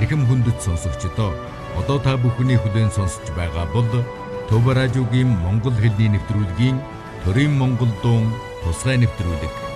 Эрхэм хүндэт сонсогчдоо одоо та бүхний хүлээн сонсож байгаа бол Төв радиогийн монгол хэлний нэвтрүүлгийн Төрийн Монгол дуун тусгай нэвтрүүлэг.